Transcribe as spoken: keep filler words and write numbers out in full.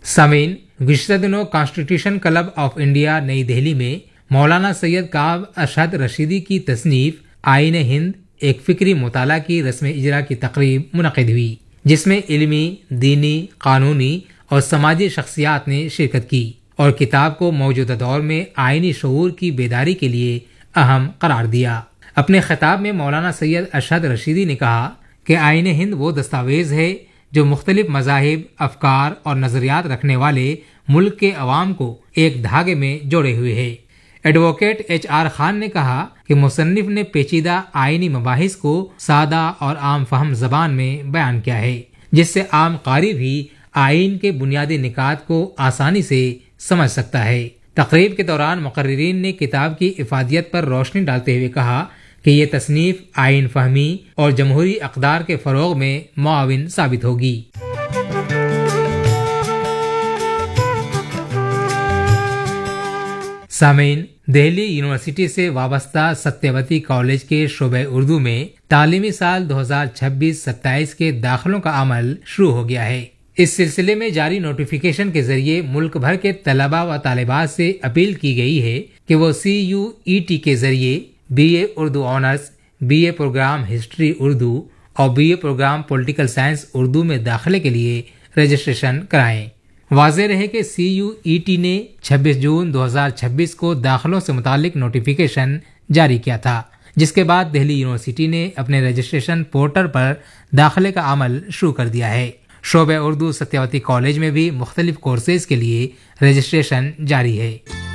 سامعین، گزشتہ دنوں کانسٹیٹیوشن کلب آف انڈیا نئی دہلی میں مولانا سید کعب ارشد رشیدی کی تصنیف آئین ہند ایک فکری مطالعہ کی رسم اجرا کی تقریب منعقد ہوئی، جس میں علمی، دینی، قانونی اور سماجی شخصیات نے شرکت کی اور کتاب کو موجودہ دور میں آئینی شعور کی بیداری کے لیے اہم قرار دیا۔ اپنے خطاب میں مولانا سید ارشد رشیدی نے کہا کہ آئین ہند وہ دستاویز ہے جو مختلف مذاہب، افکار اور نظریات رکھنے والے ملک کے عوام کو ایک دھاگے میں جوڑے ہوئے ہے۔ ایڈوکیٹ ایچ آر خان نے کہا کہ مصنف نے پیچیدہ آئینی مباحث کو سادہ اور عام فہم زبان میں بیان کیا ہے، جس سے عام قاری بھی آئین کے بنیادی نکات کو آسانی سے سمجھ سکتا ہے۔ تقریب کے دوران مقررین نے کتاب کی افادیت پر روشنی ڈالتے ہوئے کہا کہ یہ تصنیف آئین فہمی اور جمہوری اقدار کے فروغ میں معاون ثابت ہوگی۔ سامعین، دہلی یونیورسٹی سے وابستہ ستیہ کالج کے شعبہ اردو میں تعلیمی سال دو ہزار چھبیس ستائیس کے داخلوں کا عمل شروع ہو گیا ہے۔ اس سلسلے میں جاری نوٹیفیکیشن کے ذریعے ملک بھر کے طلباء و طالبات سے اپیل کی گئی ہے کہ وہ سی یو ای ٹی کے ذریعے be a Urdu honours, be a programme history Urdu اور be a programme political science Urdu میں داخلے کے لیے رجسٹریشن کرائیں۔ واضح رہے کہ سی یو ای ٹی نے چھبیس جون دو ہزار چھبیس کو داخلوں سے متعلق نوٹیفیکیشن جاری کیا تھا، جس کے بعد دہلی یونیورسٹی نے اپنے رجسٹریشن پورٹل پر داخلے کا عمل شروع کر دیا ہے۔ شعبہ اردو ستیہ کالج میں بھی مختلف کورسز کے لیے رجسٹریشن جاری ہے۔